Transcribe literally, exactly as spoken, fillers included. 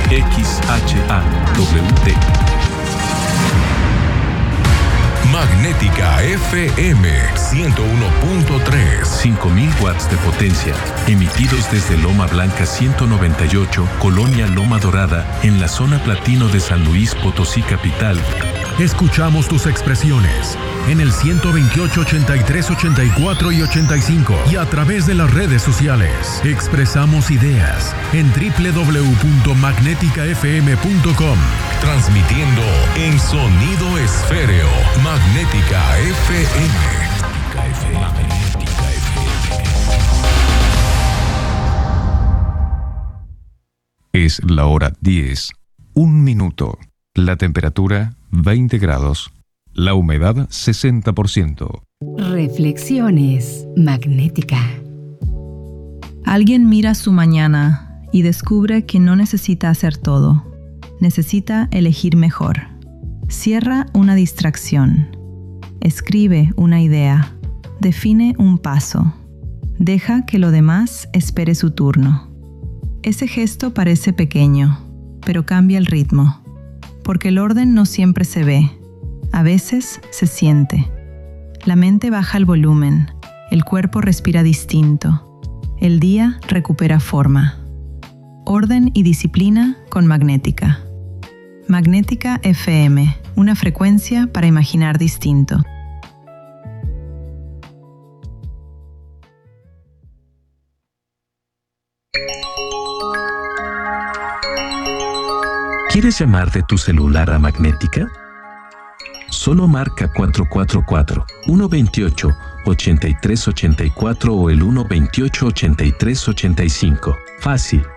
X H A W T. Magnética F M ciento uno punto tres. cinco mil watts de potencia, emitidos desde Loma Blanca ciento noventa y ocho, Colonia Loma Dorada, en la zona platino de San Luis Potosí capital. Escuchamos tus expresiones en el ciento veintiocho, ochenta y tres, ochenta y cuatro y ochenta y cinco y a través de las redes sociales. Expresamos ideas en doble u doble u doble u punto magnética f m punto com. Transmitiendo en sonido esféreo. Magnética F M. Magnética F M. Es la hora diez, un minuto. La temperatura veinte grados. La humedad sesenta por ciento. Reflexiones Magnética. Alguien mira su mañana y descubre que no necesita hacer todo. Necesita elegir mejor. Cierra una distracción. Escribe una idea. Define un paso. Deja que lo demás espere su turno. Ese gesto parece pequeño, pero cambia el ritmo. Porque el orden no siempre se ve. A veces se siente. La mente baja el volumen. El cuerpo respira distinto. El día recupera forma. Orden y disciplina con Magnética. Magnética F M, una frecuencia para imaginar distinto. ¿Quieres llamar de tu celular a Magnética? Solo marca cuatro cuatro cuatro, uno dos ocho, ocho tres ocho cuatro o el uno dos ocho, ocho tres ocho cinco. Fácil,